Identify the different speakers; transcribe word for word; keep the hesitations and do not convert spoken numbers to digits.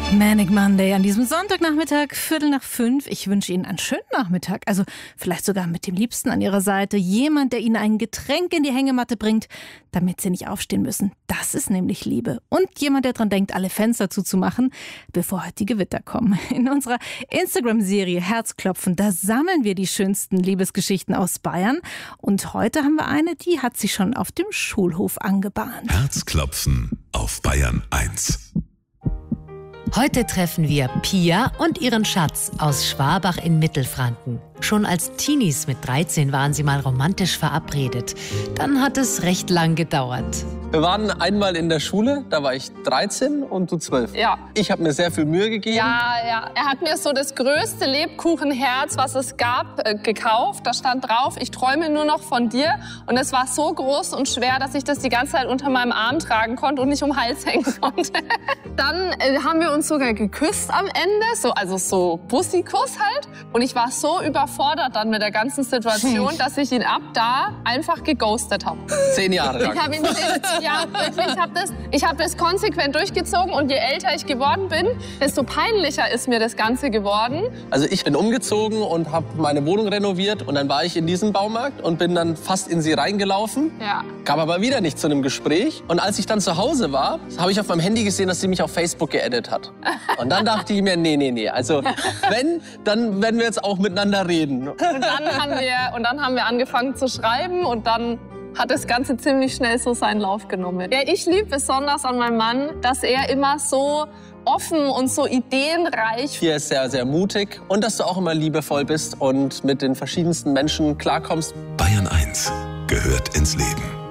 Speaker 1: Manic Monday an diesem Sonntagnachmittag, Viertel nach fünf. Ich wünsche Ihnen einen schönen Nachmittag, also vielleicht sogar mit dem Liebsten an Ihrer Seite. Jemand, der Ihnen ein Getränk in die Hängematte bringt, damit Sie nicht aufstehen müssen. Das ist nämlich Liebe. Und jemand, der dran denkt, alle Fenster zuzumachen, bevor heute die Gewitter kommen. In unserer Instagram-Serie Herzklopfen, da sammeln wir die schönsten Liebesgeschichten aus Bayern. Und heute haben wir eine, die hat sich schon auf dem Schulhof angebahnt.
Speaker 2: Herzklopfen auf Bayern eins.
Speaker 3: Heute treffen wir Pia und ihren Schatz aus Schwabach in Mittelfranken. Schon als Teenies mit dreizehn waren sie mal romantisch verabredet. Dann hat es recht lang gedauert.
Speaker 4: Wir waren einmal in der Schule, da war ich dreizehn und du zwölf.
Speaker 5: Ja.
Speaker 4: Ich habe mir sehr viel Mühe gegeben.
Speaker 5: Ja, ja. Er hat mir so das größte Lebkuchenherz, was es gab, äh, gekauft. Da stand drauf, ich träume nur noch von dir. Und es war so groß und schwer, dass ich das die ganze Zeit unter meinem Arm tragen konnte und nicht um den Hals hängen konnte. Dann äh, haben wir uns sogar geküsst am Ende, so, also so Bussi-Kuss halt. Und ich war so überfordert dann mit der ganzen Situation, dass ich ihn ab da einfach geghostet habe.
Speaker 4: Zehn Jahre lang.
Speaker 5: Ich habe ihn zehn, ja, ich habe das, ich hab das konsequent durchgezogen und je älter ich geworden bin, desto peinlicher ist mir das Ganze geworden.
Speaker 4: Also ich bin umgezogen und habe meine Wohnung renoviert und dann war ich in diesem Baumarkt und bin dann fast in sie reingelaufen.
Speaker 5: Ja.
Speaker 4: Kam aber wieder nicht zu einem Gespräch. Und als ich dann zu Hause war, habe ich auf meinem Handy gesehen, dass sie mich auf Facebook geaddet hat. Und dann dachte ich mir, nee, nee, nee. Also wenn, dann werden wir jetzt auch miteinander reden.
Speaker 5: Und dann haben wir, und dann haben wir angefangen zu schreiben und dann hat das Ganze ziemlich schnell so seinen Lauf genommen. Ja, ich liebe besonders an meinem Mann, dass er immer so offen und so ideenreich.
Speaker 4: Hier ist sehr, sehr mutig und dass du auch immer liebevoll bist und mit den verschiedensten Menschen klarkommst.
Speaker 2: Bayern eins gehört ins Leben.